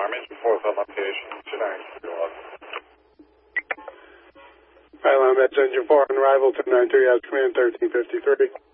Engine 4 on location, 29311. Hi, Lime, that's Engine 4 on arrival, 293, as command 1353.